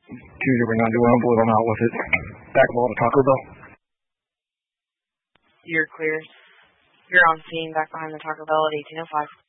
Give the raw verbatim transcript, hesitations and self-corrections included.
two zero nine two one, believe I'm out with it. Back ball to Taco Bell. You're clear. You're on scene back behind the Taco Bell at eighteen oh five.